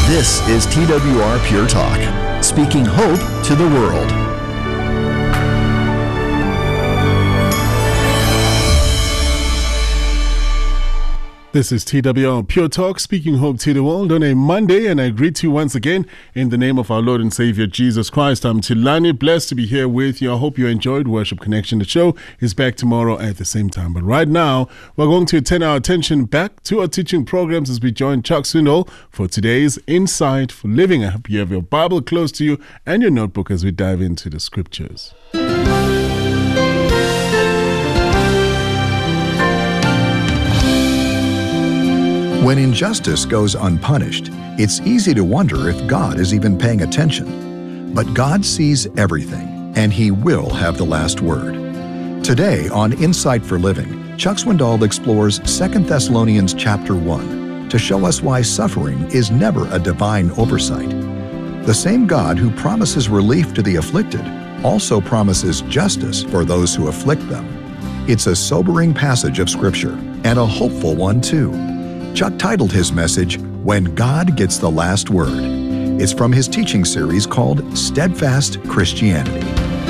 This is TWR Pure Talk, speaking hope to the world. This is TWR Pure Talk, speaking hope to the world on a Monday, and I greet you once again in the name of our Lord and Savior, Jesus Christ. I'm Tilani, blessed to be here with you. I hope you enjoyed Worship Connection. The show is back tomorrow at the same time. But right now, we're going to turn our attention back to our teaching programs as we join Chuck Swindoll for today's Insight for Living. I hope you have your Bible close to you and your notebook as we dive into the scriptures. When injustice goes unpunished, it's easy to wonder if God is even paying attention. But God sees everything, and He will have the last word. Today on Insight for Living, Chuck Swindoll explores 2 Thessalonians chapter 1 to show us why suffering is never a divine oversight. The same God who promises relief to the afflicted also promises justice for those who afflict them. It's a sobering passage of Scripture, and a hopeful one too. Chuck titled his message, When God Gets the Last Word. It's from his teaching series called Steadfast Christianity.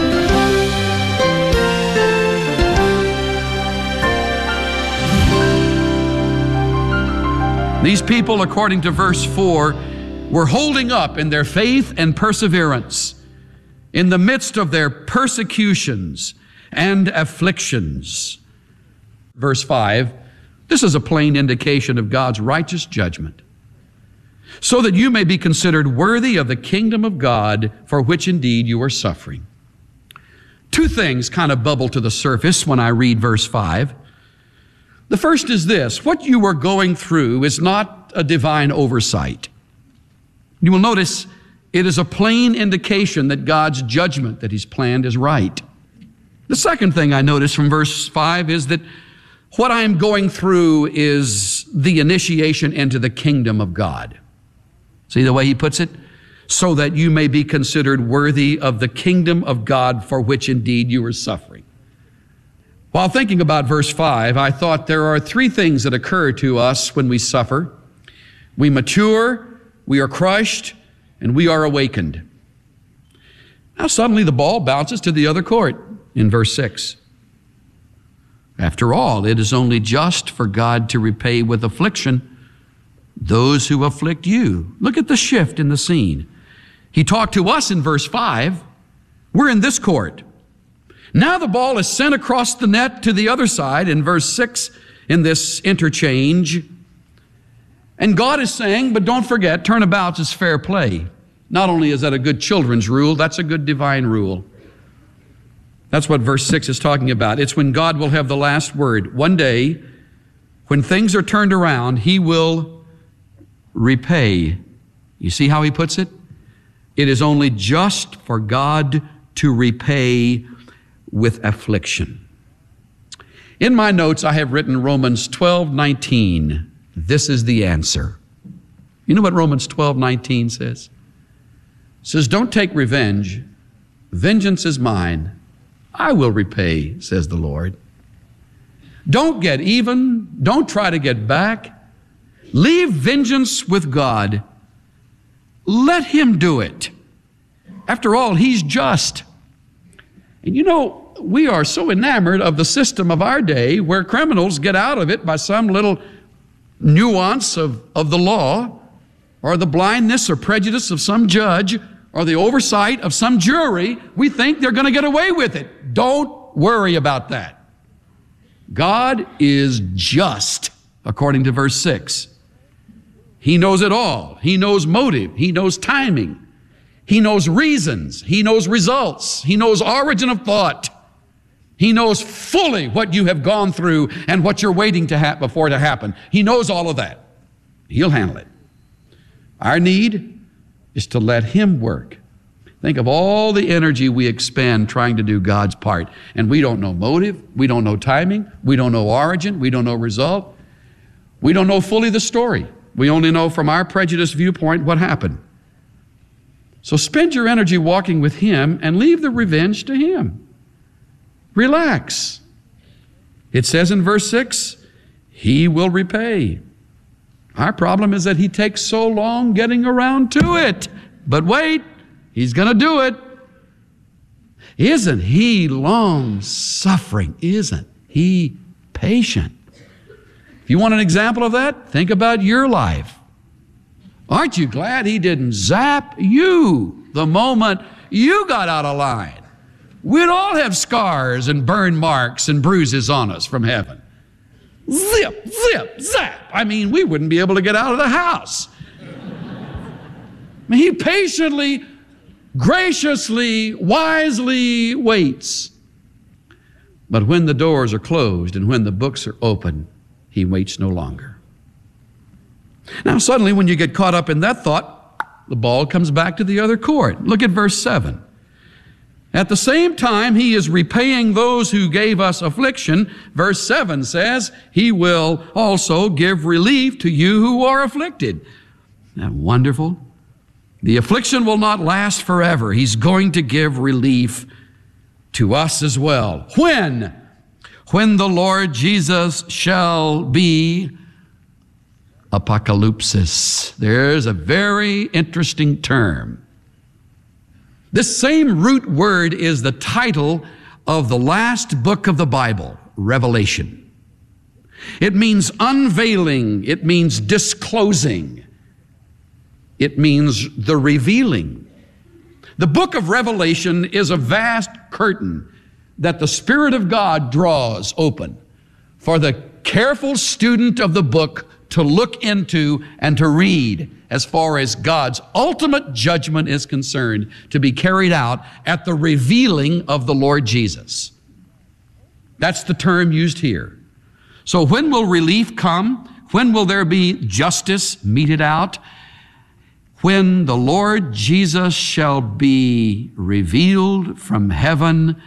These people, according to verse 4, were holding up in their faith and perseverance in the midst of their persecutions and afflictions. Verse 5, this is a plain indication of God's righteous judgment, so that you may be considered worthy of the kingdom of God, for which indeed you are suffering. Two things kind of bubble to the surface when I read verse 5. The first is this: what you are going through is not a divine oversight. You will notice it is a plain indication that God's judgment that He's planned is right. The second thing I notice from verse 5 is that what I'm going through is the initiation into the kingdom of God. See the way he puts it? So that you may be considered worthy of the kingdom of God, for which indeed you are suffering. While thinking about verse 5, I thought there are three things that occur to us when we suffer. We mature, we are crushed, and we are awakened. Now suddenly the ball bounces to the other court in verse 6. After all, it is only just for God to repay with affliction those who afflict you. Look at the shift in the scene. He talked to us in verse 5. We're in this court. Now the ball is sent across the net to the other side in verse 6 in this interchange. And God is saying, but don't forget, turnabout is fair play. Not only is that a good children's rule, that's a good divine rule. That's what verse 6 is talking about. It's when God will have the last word. One day, when things are turned around, He will repay. You see how he puts it? It is only just for God to repay with affliction. In my notes, I have written Romans 12:19. This is the answer. You know what Romans 12:19 says? It says, don't take revenge. Vengeance is mine. I will repay, says the Lord. Don't get even. Don't try to get back. Leave vengeance with God. Let Him do it. After all, He's just. And you know, we are so enamored of the system of our day where criminals get out of it by some little nuance of the law, or the blindness or prejudice of some judge, or the oversight of some jury. We think they're going to get away with it. Don't worry about that. God is just, according to verse 6. He knows it all. He knows motive. He knows timing. He knows reasons. He knows results. He knows origin of thought. He knows fully what you have gone through and what you're waiting for to happen. He knows all of that. He'll handle it. Our need is to let Him work. Think of all the energy we expend trying to do God's part. And we don't know motive. We don't know timing. We don't know origin. We don't know result. We don't know fully the story. We only know from our prejudiced viewpoint what happened. So spend your energy walking with Him and leave the revenge to Him. Relax. It says in verse 6, He will repay. Our problem is that he takes so long getting around to it. But wait, he's going to do it. Isn't he long-suffering? Isn't he patient? If you want an example of that, think about your life. Aren't you glad he didn't zap you the moment you got out of line? We'd all have scars and burn marks and bruises on us from heaven. Zip, zip, zap. I mean, we wouldn't be able to get out of the house. He patiently, graciously, wisely waits. But when the doors are closed and when the books are open, he waits no longer. Now, suddenly, when you get caught up in that thought, the ball comes back to the other court. Look at verse 7. At the same time, he is repaying those who gave us affliction. Verse 7 says, he will also give relief to you who are afflicted. Isn't that wonderful? The affliction will not last forever. He's going to give relief to us as well. When? When the Lord Jesus shall be apocalypsis. There's a very interesting term. This same root word is the title of the last book of the Bible, Revelation. It means unveiling. It means disclosing. It means the revealing. The book of Revelation is a vast curtain that the Spirit of God draws open for the careful student of the book to look into and to read as far as God's ultimate judgment is concerned, to be carried out at the revealing of the Lord Jesus. That's the term used here. So when will relief come? When will there be justice meted out? When the Lord Jesus shall be revealed from heaven.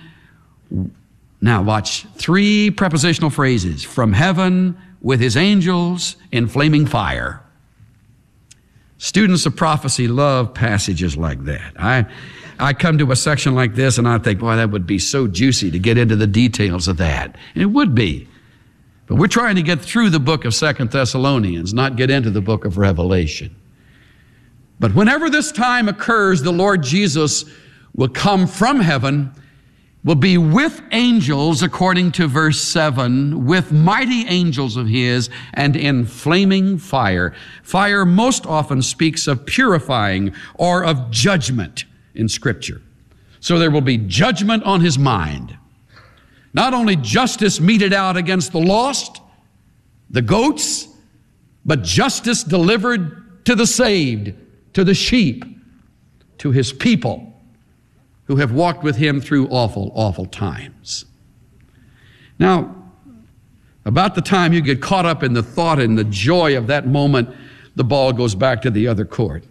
Now watch, 3 prepositional phrases. From heaven, with his angels in flaming fire. Students of prophecy love passages like that. I come to a section like this and I think, boy, that would be so juicy to get into the details of that. And it would be. But we're trying to get through the book of 2 Thessalonians, not get into the book of Revelation. But whenever this time occurs, the Lord Jesus will come from heaven, will be with angels, according to verse 7, with mighty angels of his, and in flaming fire. Fire most often speaks of purifying or of judgment in Scripture. So there will be judgment on his mind. Not only justice meted out against the lost, the goats, but justice delivered to the saved, to the sheep, to his people who have walked with him through awful, awful times. Now, about the time you get caught up in the thought and the joy of that moment, the ball goes back to the other court.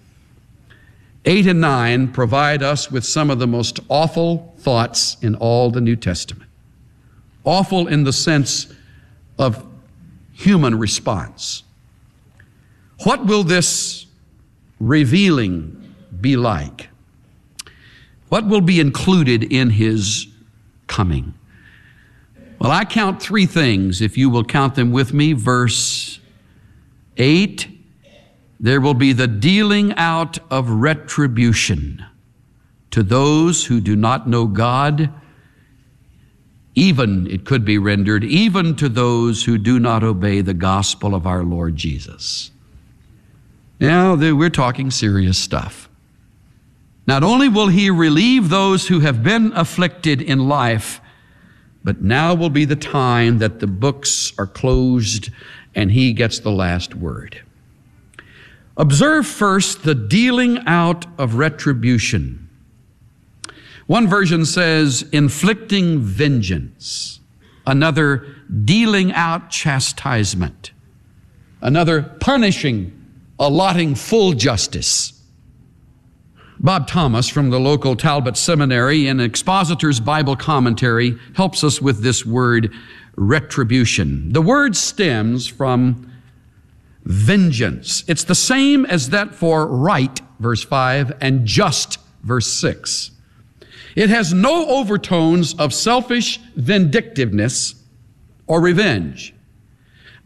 8 and 9 provide us with some of the most awful thoughts in all the New Testament. Awful in the sense of human response. What will this revealing be like? What will be included in his coming? Well, I count 3 things, if you will count them with me. Verse 8, there will be the dealing out of retribution to those who do not know God, even, it could be rendered, even to those who do not obey the gospel of our Lord Jesus. Now, we're talking serious stuff. Not only will he relieve those who have been afflicted in life, but now will be the time that the books are closed and he gets the last word. Observe first the dealing out of retribution. One version says, inflicting vengeance. Another, dealing out chastisement. Another, punishing, allotting full justice. Bob Thomas from the local Talbot Seminary in Expositor's Bible Commentary helps us with this word retribution. The word stems from vengeance. It's the same as that for right, verse 5, and just, verse 6. It has no overtones of selfish vindictiveness or revenge,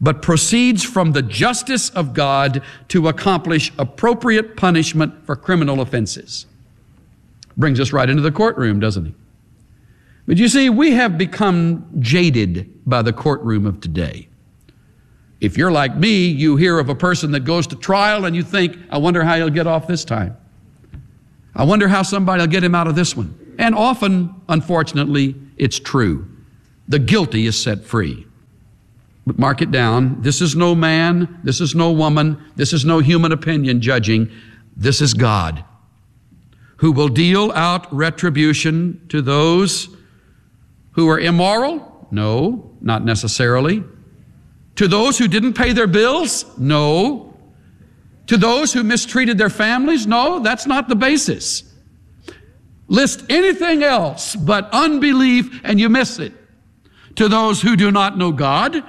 but proceeds from the justice of God to accomplish appropriate punishment for criminal offenses. Brings us right into the courtroom, doesn't he? But you see, we have become jaded by the courtroom of today. If you're like me, you hear of a person that goes to trial and you think, I wonder how he'll get off this time. I wonder how somebody will get him out of this one. And often, unfortunately, it's true. The guilty is set free. But mark it down, this is no man, this is no woman, this is no human opinion judging. This is God, who will deal out retribution to those who are immoral? No, not necessarily. To those who didn't pay their bills? No. To those who mistreated their families? No, that's not the basis. List anything else but unbelief and you miss it. To those who do not know God,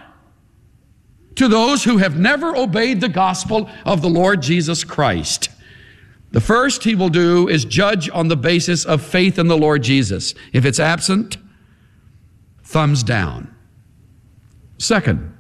to those who have never obeyed the gospel of the Lord Jesus Christ. The first he will do is judge on the basis of faith in the Lord Jesus. If it's absent, thumbs down. Second,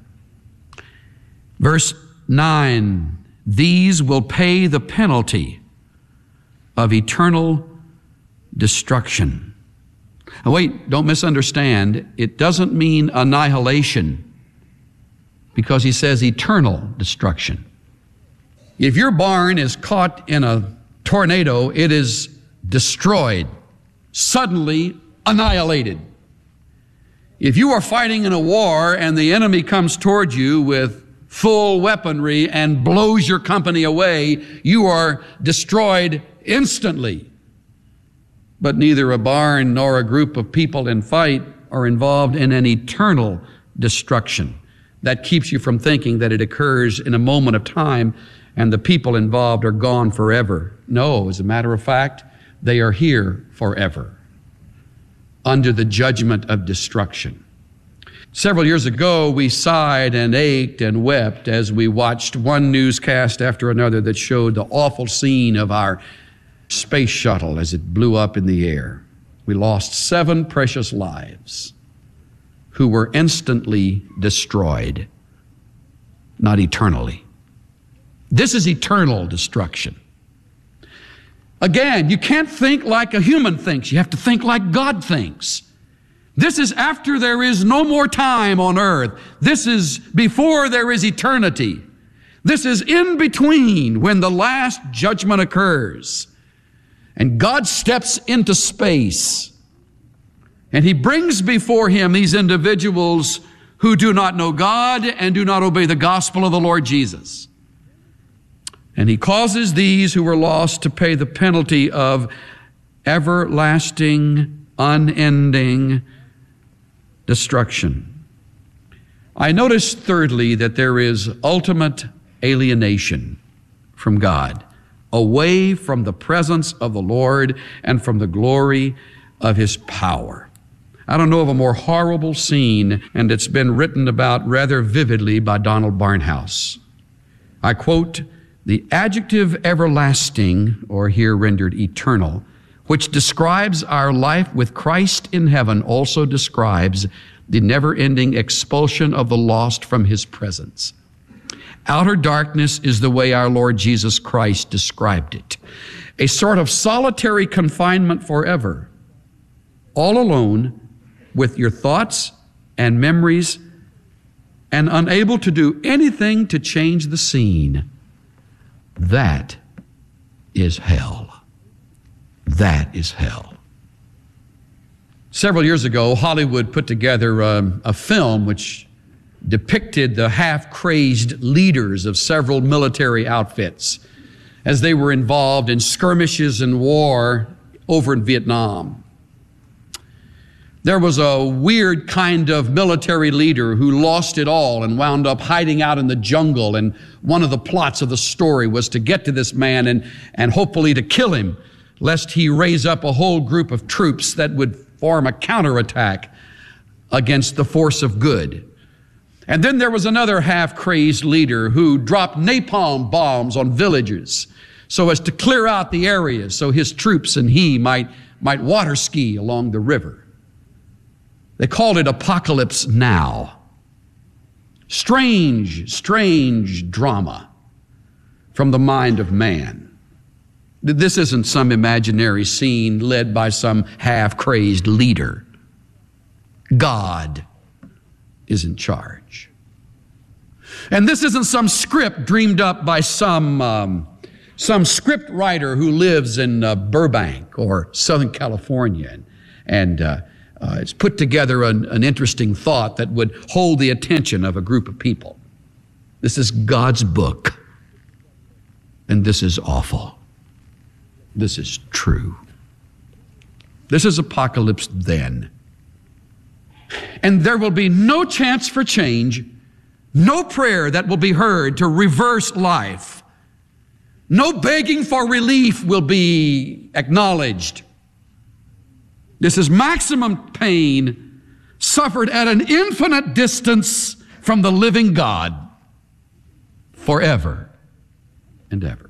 verse 9, these will pay the penalty of eternal destruction. Now wait, don't misunderstand. It doesn't mean annihilation, because he says eternal destruction. If your barn is caught in a tornado, it is destroyed, suddenly annihilated. If you are fighting in a war and the enemy comes toward you with full weaponry and blows your company away, you are destroyed instantly. But neither a barn nor a group of people in fight are involved in an eternal destruction. That keeps you from thinking that it occurs in a moment of time and the people involved are gone forever. No, as a matter of fact, they are here forever, under the judgment of destruction. Several years ago, we sighed and ached and wept as we watched one newscast after another that showed the awful scene of our space shuttle as it blew up in the air. We lost 7 precious lives who were instantly destroyed, not eternally. This is eternal destruction. Again, you can't think like a human thinks. You have to think like God thinks. This is after there is no more time on earth. This is before there is eternity. This is in between when the last judgment occurs. And God steps into space and he brings before him these individuals who do not know God and do not obey the gospel of the Lord Jesus. And he causes these who were lost to pay the penalty of everlasting, unending destruction. I noticed thirdly that there is ultimate alienation from God, away from the presence of the Lord and from the glory of his power. I don't know of a more horrible scene, and it's been written about rather vividly by Donald Barnhouse. I quote, "The adjective everlasting," or here rendered eternal, which describes our life with Christ in heaven, also describes the never-ending expulsion of the lost from his presence. Outer darkness is the way our Lord Jesus Christ described it. A sort of solitary confinement forever, all alone with your thoughts and memories and unable to do anything to change the scene. That is hell. That is hell. Several years ago, Hollywood put together a film which depicted the half-crazed leaders of several military outfits as they were involved in skirmishes and war over in Vietnam. There was a weird kind of military leader who lost it all and wound up hiding out in the jungle, and one of the plots of the story was to get to this man and hopefully to kill him, lest he raise up a whole group of troops that would form a counterattack against the force of good. And then there was another half-crazed leader who dropped napalm bombs on villages so as to clear out the areas so his troops and he might water ski along the river. They called it Apocalypse Now. Strange, strange drama from the mind of man. This isn't some imaginary scene led by some half-crazed leader. God is in charge. And this isn't some script dreamed up by some script writer who lives in Burbank or Southern California and it's put together an interesting thought that would hold the attention of a group of people. This is God's book, and this is awful. This is true. This is apocalypse then. And there will be no chance for change, no prayer that will be heard to reverse life. No begging for relief will be acknowledged. This is maximum pain suffered at an infinite distance from the living God forever and ever.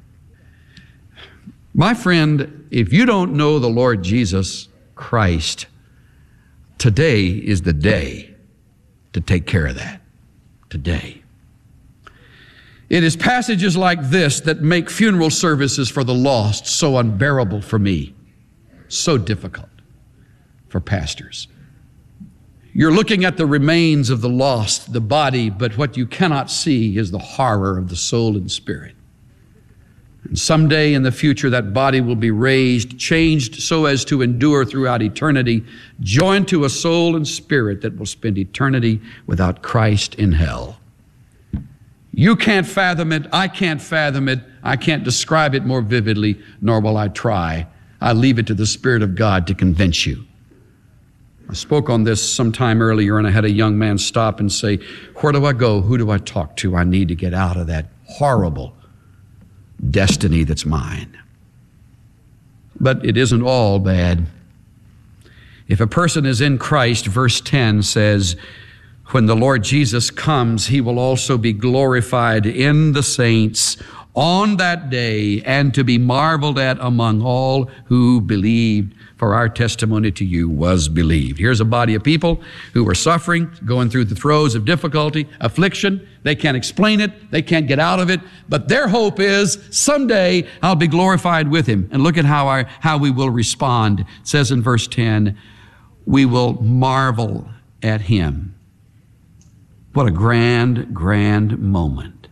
My friend, if you don't know the Lord Jesus Christ, today is the day to take care of that. Today. It is passages like this that make funeral services for the lost so unbearable for me, so difficult for pastors. You're looking at the remains of the lost, the body, but what you cannot see is the horror of the soul and spirit. And someday in the future, that body will be raised, changed so as to endure throughout eternity, joined to a soul and spirit that will spend eternity without Christ in hell. You can't fathom it. I can't fathom it. I can't describe it more vividly, nor will I try. I leave it to the Spirit of God to convince you. I spoke on this sometime earlier, and I had a young man stop and say, "Where do I go? Who do I talk to? I need to get out of that horrible destiny that's mine." But it isn't all bad. If a person is in Christ, verse 10 says, when the Lord Jesus comes, he will also be glorified in the saints on that day and to be marveled at among all who believed. For our testimony to you was believed. Here's a body of people who were suffering, going through the throes of difficulty, affliction. They can't explain it. They can't get out of it. But their hope is someday I'll be glorified with him. And look at how we will respond. It says in verse 10, we will marvel at him. What a grand, grand moment.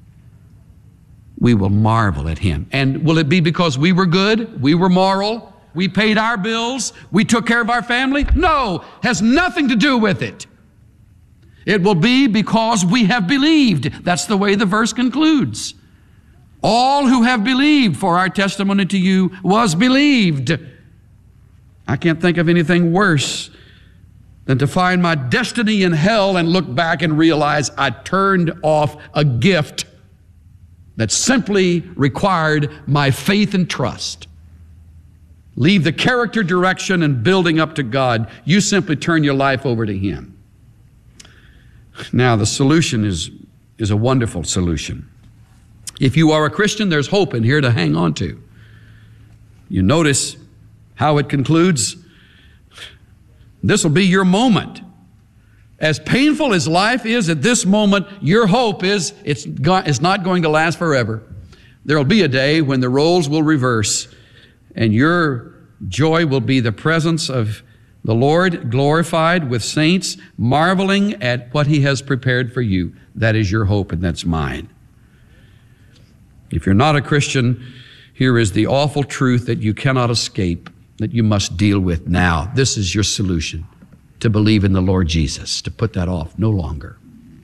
We will marvel at him. And will it be because we were good? We were moral? We paid our bills? We took care of our family? No, has nothing to do with it. It will be because we have believed. That's the way the verse concludes. All who have believed, for our testimony to you was believed. I can't think of anything worse than to find my destiny in hell and look back and realize I turned off a gift that simply required my faith and trust. Leave the character, direction, and building up to God. You simply turn your life over to him. Now, the solution is a wonderful solution. If you are a Christian, there's hope in here to hang on to. You notice how it concludes. This will be your moment. As painful as life is at this moment, your hope is it's not going to last forever. There will be a day when the roles will reverse, and your joy will be the presence of the Lord glorified with saints, marveling at what he has prepared for you. That is your hope, and that's mine. If you're not a Christian, here is the awful truth that you cannot escape, that you must deal with now. This is your solution, to believe in the Lord Jesus, to put that off no longer.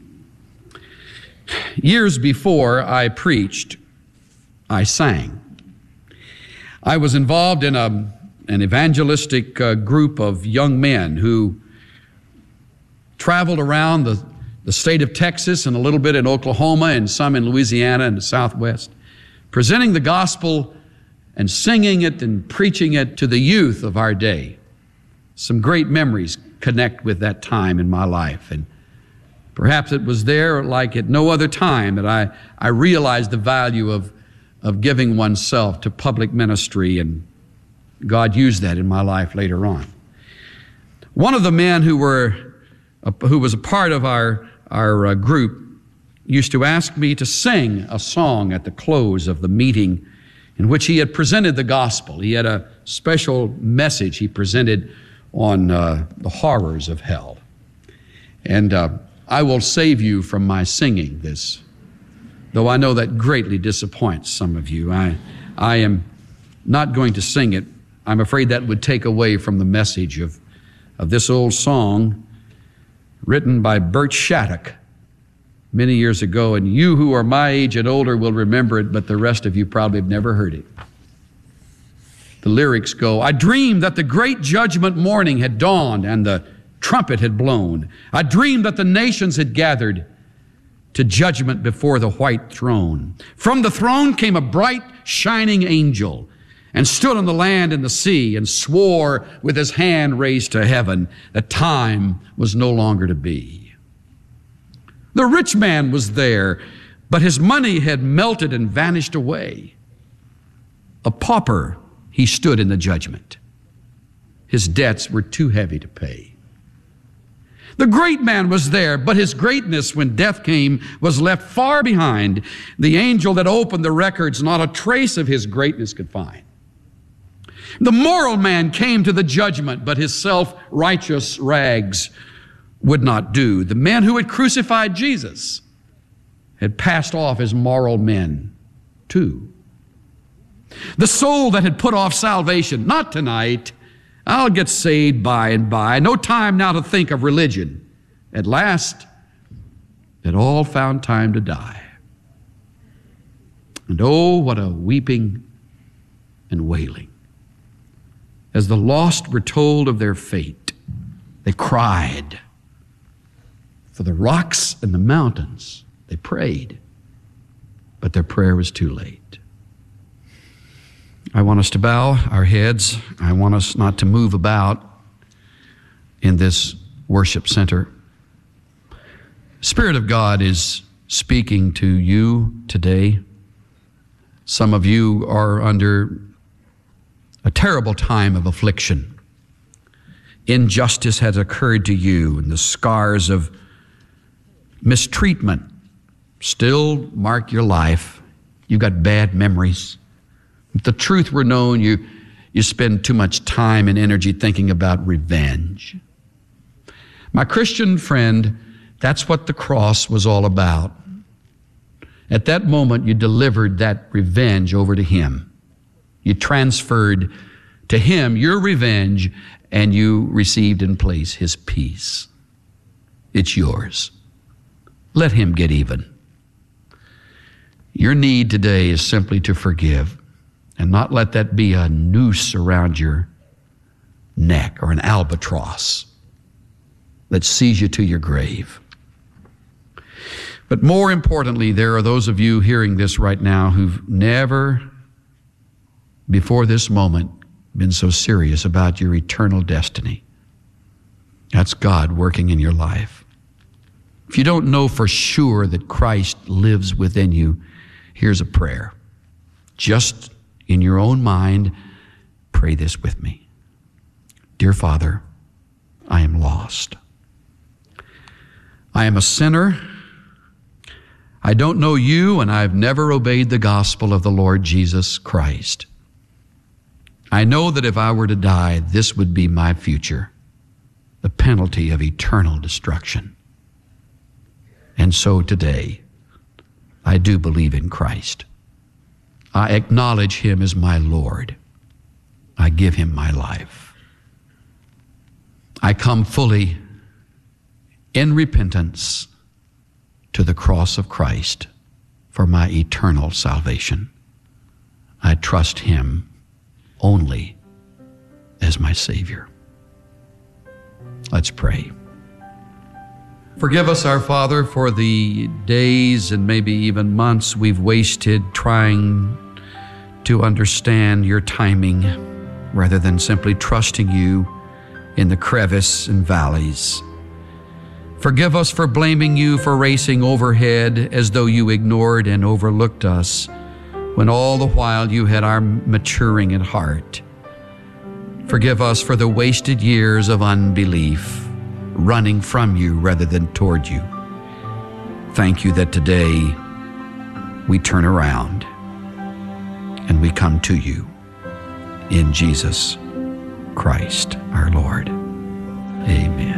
Years before I preached, I sang. I was involved in an evangelistic group of young men who traveled around the state of Texas and a little bit in Oklahoma and some in Louisiana and the Southwest, presenting the gospel and singing it and preaching it to the youth of our day. Some great memories connect with that time in my life. And perhaps it was there like at no other time that I realized the value of giving oneself to public ministry, and God used that in my life later on. One of the men who was a part of our our group used to ask me to sing a song at the close of the meeting in which he had presented the gospel. He had a special message he presented on the horrors of hell. And I will save you from my singing this, though I know that greatly disappoints some of you. I am not going to sing it. I'm afraid that would take away from the message of this old song written by Bert Shattuck many years ago, and you who are my age and older will remember it, but the rest of you probably have never heard it. The lyrics go, I dreamed that the great judgment morning had dawned and the trumpet had blown. I dreamed that the nations had gathered to judgment before the white throne. From the throne came a bright, shining angel and stood on the land and the sea and swore with his hand raised to heaven that time was no longer to be. The rich man was there, but his money had melted and vanished away. A pauper, he stood in the judgment. His debts were too heavy to pay. The great man was there, but his greatness, when death came, was left far behind. The angel that opened the records, not a trace of his greatness could find. The moral man came to the judgment, but his self-righteous rags would not do. The men who had crucified Jesus had passed off as moral men too. The soul that had put off salvation, not tonight, I'll get saved by and by, no time now to think of religion. At last, it all found time to die. And oh, what a weeping and wailing. As the lost were told of their fate, they cried. For the rocks and the mountains, they prayed, but their prayer was too late. I want us to bow our heads. I want us not to move about in this worship center. Spirit of God is speaking to you today. Some of you are under a terrible time of affliction. Injustice has occurred to you, and the scars of mistreatment still mark your life. You've got bad memories. If the truth were known, you spend too much time and energy thinking about revenge. My Christian friend, that's what the cross was all about. At that moment, you delivered that revenge over to Him. You transferred to Him your revenge, and you received in place His peace. It's yours. Let Him get even. Your need today is simply to forgive and not let that be a noose around your neck or an albatross that sees you to your grave. But more importantly, there are those of you hearing this right now who've never before this moment been so serious about your eternal destiny. That's God working in your life. If you don't know for sure that Christ lives within you, here's a prayer. Just in your own mind, pray this with me. Dear Father, I am lost. I am a sinner. I don't know you, and I've never obeyed the gospel of the Lord Jesus Christ. I know that if I were to die, this would be my future, the penalty of eternal destruction. And so today, I do believe in Christ. I acknowledge Him as my Lord. I give Him my life. I come fully in repentance to the cross of Christ for my eternal salvation. I trust Him only as my Savior. Let's pray. Forgive us, our Father, for the days and maybe even months we've wasted trying to understand your timing rather than simply trusting you in the crevice and valleys. Forgive us for blaming you for racing overhead as though you ignored and overlooked us when all the while you had our maturing at heart. Forgive us for the wasted years of unbelief, running from you rather than toward you. Thank you that today we turn around and we come to you in Jesus Christ our Lord. Amen.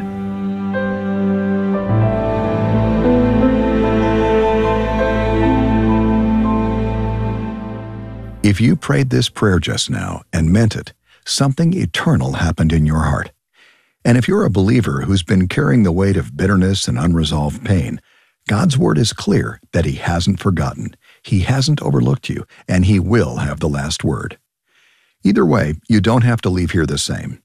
If you prayed this prayer just now and meant it, something eternal happened in your heart. And if you're a believer who's been carrying the weight of bitterness and unresolved pain, God's word is clear that He hasn't forgotten, He hasn't overlooked you, and He will have the last word. Either way, you don't have to leave here the same.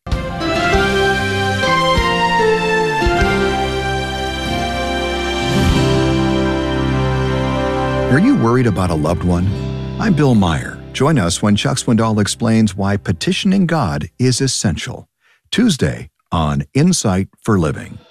Are you worried about a loved one? I'm Bill Meyer. Join us when Chuck Swindoll explains why petitioning God is essential. Tuesday on Insight for Living.